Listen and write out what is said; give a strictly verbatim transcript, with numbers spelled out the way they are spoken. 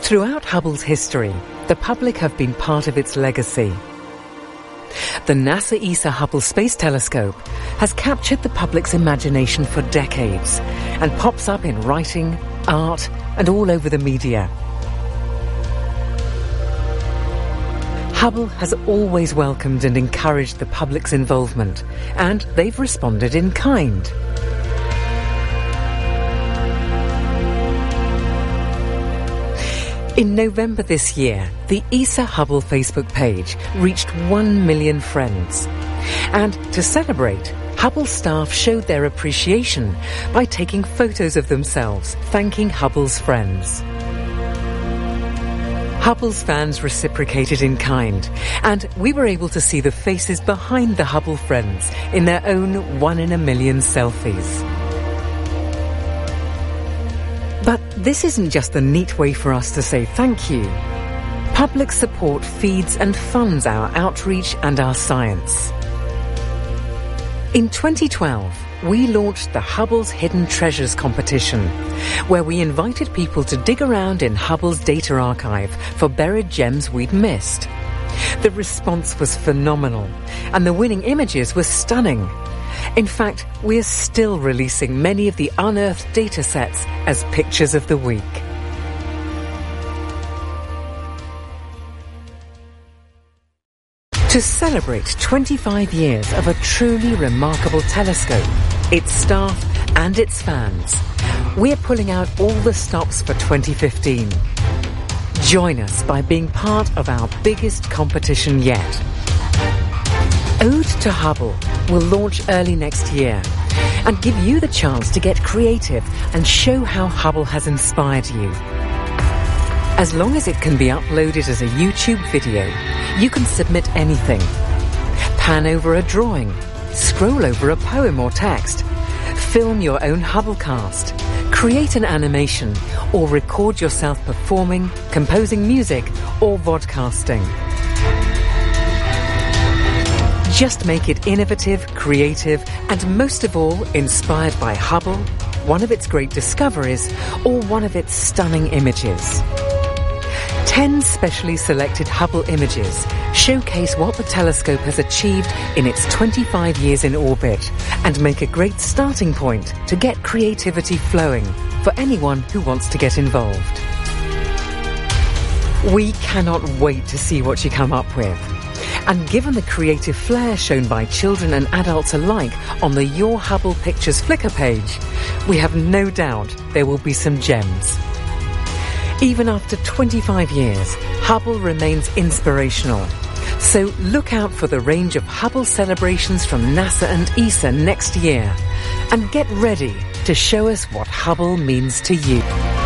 Throughout Hubble's history, the public have been part of its legacy. The NASA E S A Hubble Space Telescope has captured the public's imagination for decades and pops up in writing, art, and all over the media. Hubble has always welcomed and encouraged the public's involvement, and they've responded in kind. In November this year, the E S A Hubble Facebook page reached one million friends. And to celebrate, Hubble staff showed their appreciation by taking photos of themselves, thanking Hubble's friends. Hubble's fans reciprocated in kind, and we were able to see the faces behind the Hubble friends in their own one-in-a-million selfies. But this isn't just a neat way for us to say thank you. Public support feeds and funds our outreach and our science. In twenty twelve, we launched the Hubble's Hidden Treasures competition, where we invited people to dig around in Hubble's data archive for buried gems we'd missed. The response was phenomenal, and the winning images were stunning. In fact, we're still releasing many of the unearthed data sets as pictures of the week. To celebrate twenty-five years of a truly remarkable telescope, its staff and its fans, we're pulling out all the stops for twenty fifteen. Join us by being part of our biggest competition yet. Ode to Hubble will launch early next year and give you the chance to get creative and show how Hubble has inspired you. As long as it can be uploaded as a YouTube video, you can submit anything. Pan over a drawing, scroll over a poem or text, film your own Hubblecast, create an animation, or record yourself performing, composing music, or vodcasting. Just make it innovative, creative, and most of all, inspired by Hubble, one of its great discoveries, or one of its stunning images. Ten specially selected Hubble images showcase what the telescope has achieved in its twenty-five years in orbit and make a great starting point to get creativity flowing for anyone who wants to get involved. We cannot wait to see what you come up with. And given the creative flair shown by children and adults alike on the Your Hubble Pictures Flickr page, we have no doubt there will be some gems. Even after twenty-five years, Hubble remains inspirational. So look out for the range of Hubble celebrations from NASA and E S A next year. And get ready to show us what Hubble means to you.